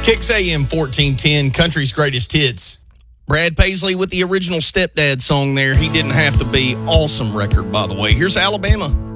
Kicks AM 1410, country's greatest hits. Brad Paisley with the original Stepdad song there. He didn't have to be. Awesome record, by the way. Here's Alabama.